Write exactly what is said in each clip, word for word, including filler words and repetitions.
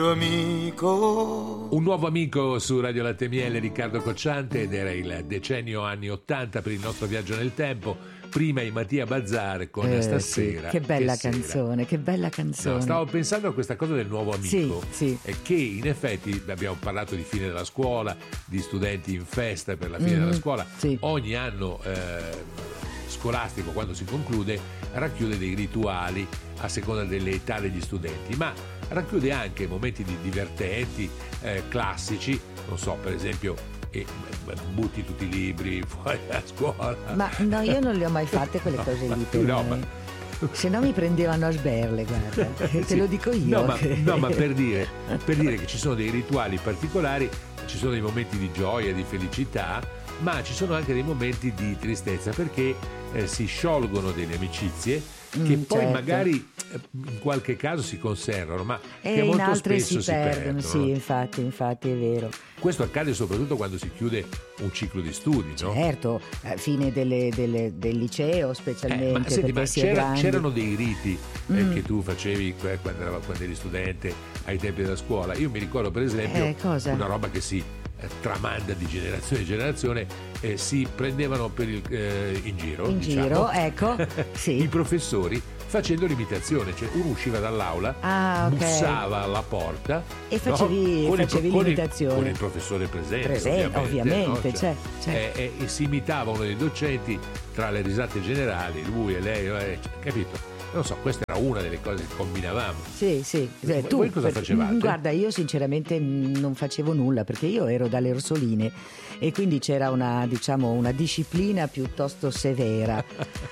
Amico. Un nuovo amico su Radio Latte e Miele, Riccardo Cocciante, ed era il decennio anni ottanta per il nostro viaggio nel tempo. Prima i Mattia Bazar con Eh, Stasera. sì, che bella che canzone, sera. che bella canzone. No, stavo pensando a questa cosa del nuovo amico, Sì, sì. e che in effetti abbiamo parlato di fine della scuola, di studenti in festa per la fine Mhm, della scuola. sì. Ogni anno eh, scolastico, quando si conclude, racchiude dei rituali a seconda delle età degli studenti, ma racchiude anche momenti di divertenti, eh, classici, non so, per esempio e butti tutti i libri fuori dalla scuola. Ma no, io non le ho mai fatte quelle No, cose ma lì tu per no, me. ma- Se no mi prendevano a sberle, guarda, te Sì. lo dico io. No, ma, no, ma per dire, per dire che ci sono dei rituali particolari, ci sono dei momenti di gioia, di felicità, ma ci sono anche dei momenti di tristezza, perché eh, si sciolgono delle amicizie che Mm, poi certo. magari eh, in qualche caso si conservano, ma E che in molto altre spesso si perdono, perdono. sì, infatti, infatti è vero. Questo accade soprattutto quando si chiude un ciclo di studi, no? Certo, a fine delle- delle- del liceo Eh, specialmente, ma senti, perché ma si è c'era- grandi. c'erano dei riti eh, Mm. che tu facevi eh, quando, eravamo- quando eri studente ai tempi della scuola? Io mi ricordo per esempio Eh, cosa? una roba che si eh, tramanda di generazione in generazione, eh, si prendevano per il, eh, in giro, In diciamo, giro, ecco, sì. i professori facendo l'imitazione, cioè uno usciva dall'aula, Ah, ok. bussava alla porta E facevi- no? Con il- facevi con il- l'imitazione. con il professore presente, Presente, ovviamente, no? cioè, cioè. eh, e, e si imitava uno dei docenti tra le risate generali, lui e lei, eh, cioè, capito? Non so, questa era una delle cose che combinavamo. Sì, sì. Voi- Eh, tu, voi cosa per- facevate? Guarda, io sinceramente mh, non facevo nulla perché io ero dalle Orsoline e quindi c'era una, diciamo, una disciplina piuttosto severa.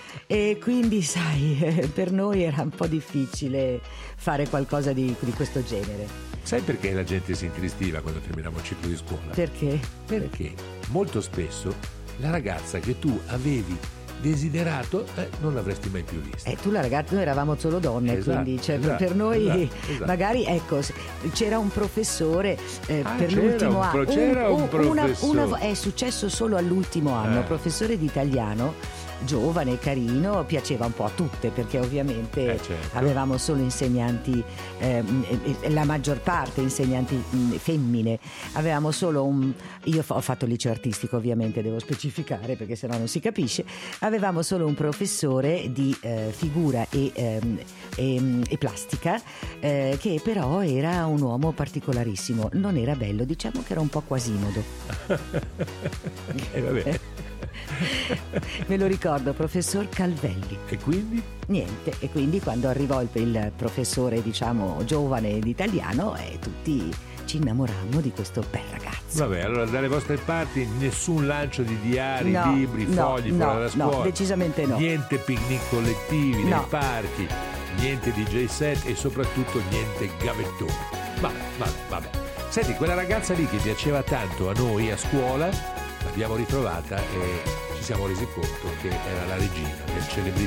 E quindi, sai, eh, per noi era un po' difficile fare qualcosa di, di questo genere. Sai perché la gente si intristiva quando terminava il ciclo di scuola? Perché? Perché molto spesso la ragazza che tu avevi desiderato eh, non l'avresti mai più vista. Eh, tu la ragazza, noi eravamo solo donne, Esatto, quindi cioè, per- esatto, per noi esatto, esatto. magari ecco, se- c'era un professore eh, Ah, per c'era l'ultimo un anno. pro- c'era un una- professore. una- è successo solo all'ultimo anno, Eh. professore di italiano, giovane, carino, piaceva un po' a tutte perché ovviamente Eh, certo. avevamo solo insegnanti, ehm, eh, la maggior parte insegnanti mh, femmine, avevamo solo un, io fa- ho fatto il liceo artistico ovviamente, devo specificare perché sennò non si capisce, avevamo solo un professore di eh, figura e, ehm, e- e plastica eh, che però era un uomo particolarissimo, non era bello, diciamo che era un po' quasimodo. E vabbè. Me lo ricordo, professor Calvelli. E quindi? Niente, e quindi quando arrivò il, il professore, diciamo, giovane di italiano, eh, tutti ci innamorammo di questo bel ragazzo. Vabbè, allora dalle vostre parti nessun lancio di diari, No, libri, no, fogli no, fuori dalla no, scuola. decisamente no. Niente picnic collettivi nei No. parchi, niente D J set e soprattutto niente gavettoni. Vabbè, vabbè, vabbè. Senti, quella ragazza lì che piaceva tanto a noi a scuola, l'abbiamo ritrovata e ci siamo resi conto che era la regina del celebrity